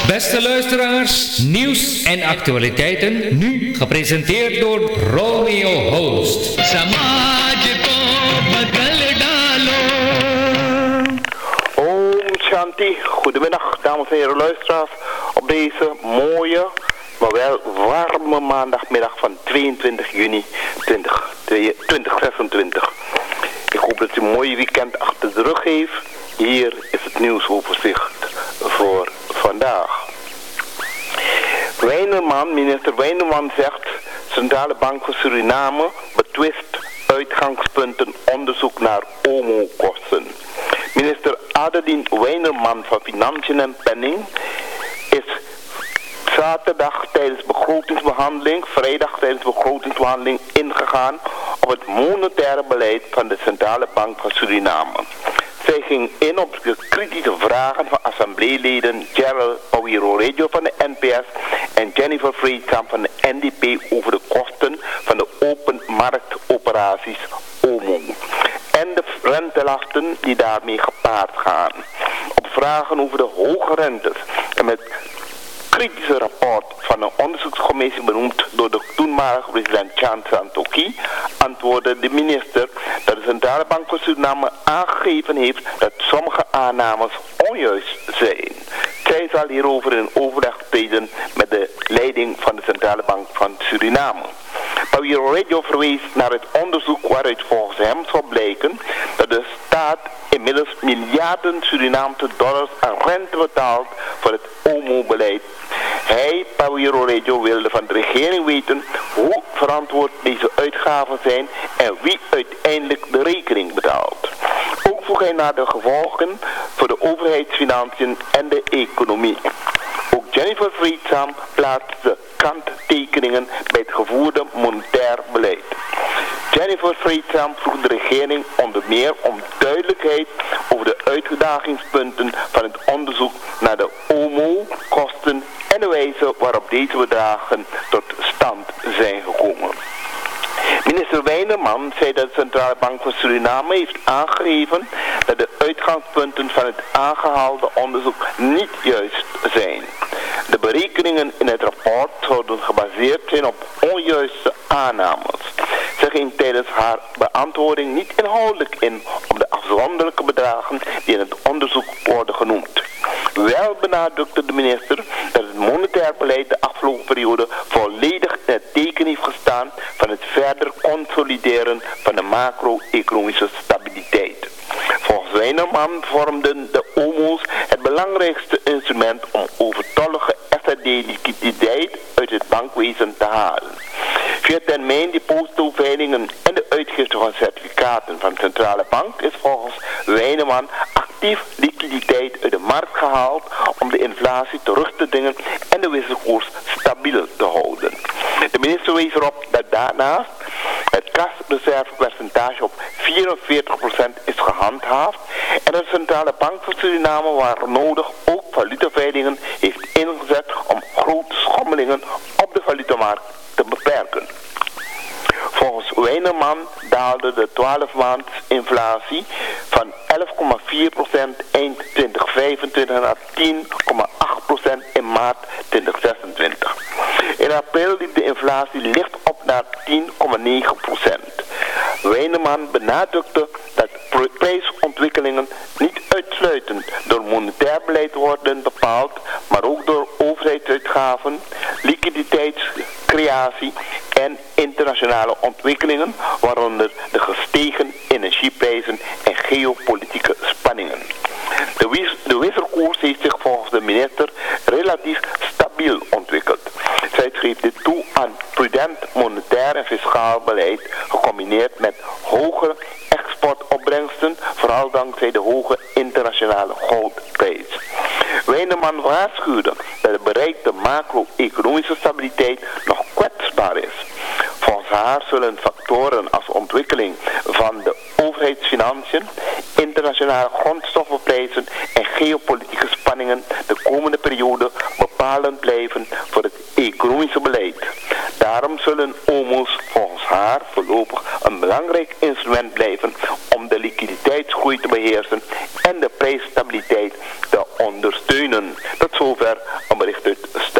Beste luisteraars, nieuws en actualiteiten, nu gepresenteerd door Romeo Host. Om Shanti, goedemiddag dames en heren luisteraars op deze mooie, maar wel warme maandagmiddag van 22 juni 2026. Ik hoop dat u een mooi weekend achter de rug heeft. Hier is het nieuwsoverzicht voor vandaag. Minister Wijnerman zegt, Centrale Bank van Suriname betwist uitgangspunten onderzoek naar OMO-kosten. Minister Adeline Wijnerman van Financiën en Planning is vrijdag tijdens begrotingsbehandeling ingegaan op het monetaire beleid van de Centrale Bank van Suriname. Zij ging in op de kritische vragen van assembleeleden Gerald Pauwiro-Reggio van de NPS en Jennifer Vreedzam van de NDP over de kosten van de openmarktoperaties OMO en de rentelasten die daarmee gepaard gaan. Op vragen over de hoge rentes en met kritische rapport van een onderzoekscommissie benoemd door de toenmalige president Chan Santoki antwoordde de minister dat de Centrale Bank van Suriname aangegeven heeft dat sommige aannames onjuist zijn. Zij zal hierover in overleg treden met de leiding van de Centrale Bank van Suriname. Pauwiro-Reggio verwees naar het onderzoek waaruit volgens hem zou blijken dat de staat inmiddels miljarden Surinaamse dollars aan rente betaalt voor het OMO-beleid. Hij, Pauwiro-Reggio, wilde van de regering weten hoe verantwoord deze uitgaven zijn en wie uiteindelijk de rekening betaalt. Ook vroeg hij naar de gevolgen voor de overheidsfinanciën en de economie. Ook Jennifer Vreedzam plaatste kanttekeningen bij het gevoerde monetair beleid. Jennifer Vreedzam vroeg de regering onder meer om duidelijkheid over de uitdagingspunten van het onderzoek naar de OMO-kosten en de wijze waarop deze bedragen tot stand zijn gekomen. Minister Wijnerman zei dat de Centrale Bank van Suriname heeft aangegeven dat de uitgangspunten van het aangehaalde onderzoek niet juist zijn. De berekeningen in het rapport zouden gebaseerd zijn op onjuiste aannames. Ze ging tijdens haar beantwoording niet inhoudelijk in op de afzonderlijke bedragen die in het onderzoek worden genoemd. Wel benadrukte de minister dat het monetair beleid de afgelopen periode volledig in het teken heeft gestaan van het verder consolideren van de macro-economische stabiliteit. Volgens Wijnerman vormden de OMO's het belangrijkste instrument om overtollige SRD-liquiditeit uit het bankwezen te halen. Via termijn depositoveilingen en de uitgifte van certificaten van de centrale bank is volgens Wijnerman actief liquiditeit uit de markt gehaald om de inflatie terug te dringen en de wisselkoers stabiel te houden. De minister wees erop dat daarnaast het kasreservepercentage op 44% is gehandhaafd en de Centrale Bank van Suriname waar nodig ook valutaveilingen heeft ingezet om grote schommelingen op de valutamarkt te beperken. Volgens Wijnerman daalde de 12-maand inflatie van 11,4% eind 2025 naar 10,8% in maart 2026. In april liep de inflatie licht op naar 10,9%. Wijnerman benadrukte dat prijsontwikkelingen niet uitsluitend door monetair beleid worden bepaald, maar ook door overheidsuitgaven, liquiditeitscreatie en internationale ontwikkelingen, waaronder de gestegen energieprijzen en geopolitieke spanningen. De wisselkoers heeft zich volgens de minister relatief stabiel ontwikkeld. Zij schreef dit toe aan prudent monetair en fiscaal beleid, gecombineerd met hoge exportopbrengsten, vooral dankzij de hoge internationale goudprijs. Wijnerman waarschuwde dat de bereikte macro-economische stabiliteit nog kwetsbaar is. Volgens haar zullen factoren als ontwikkeling van de overheidsfinanciën, internationale grondstoffenprijzen en geopolitieke spanningen de komende periode bepalend blijven voor het economische beleid. Daarom zullen OMO's volgens haar voorlopig een belangrijk instrument blijven om de liquiditeitsgroei te beheersen en de prijsstabiliteit te ondersteunen. Tot zover een bericht uit